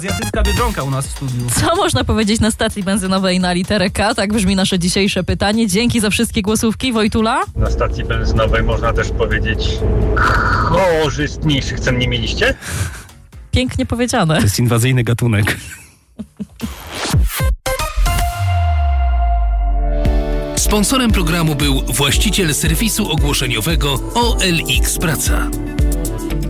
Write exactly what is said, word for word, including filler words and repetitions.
Azjatycka Biedronka u nas w studiu. Co można powiedzieć na stacji benzynowej na literę K? Tak brzmi nasze dzisiejsze pytanie. Dzięki za wszystkie głosówki. Wojtula? Na stacji benzynowej można też powiedzieć korzystniejszych cen nie mieliście? Pięknie powiedziane. To jest inwazyjny gatunek. Sponsorem programu był właściciel serwisu ogłoszeniowego O L X Praca.